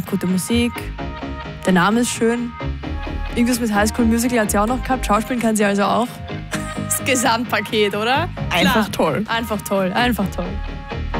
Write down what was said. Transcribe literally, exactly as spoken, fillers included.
gute Musik, der Name ist schön. Irgendwas mit High School Musical hat sie auch noch gehabt. Schauspielen kann sie also auch. Das Gesamtpaket, oder? Einfach Klar. toll. Einfach toll, einfach toll.